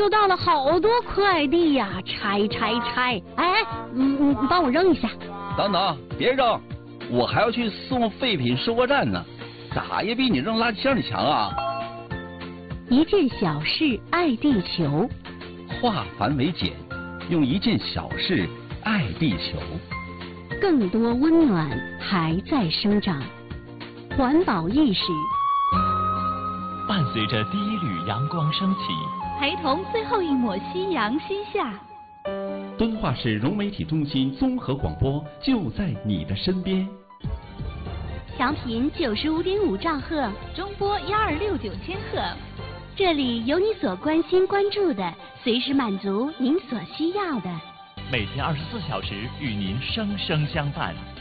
收到了好多快递呀，拆！哎，你帮我扔一下。 等等，别扔，我还要去送废品收货站呢，咋也比你扔垃圾箱里强啊！ 一件小事爱地球， 化繁为简，用一件小事爱地球。 更多温暖还在生长，环保意识伴随着第一缕阳光升起， 陪同最后一抹夕阳西下。 敦化市融媒体中心综合广播就在你的身边。 调频95.5兆赫， 中波1269千赫。 这里有你所关心关注的，随时满足您所需要的。 每天24小时与您生生相伴。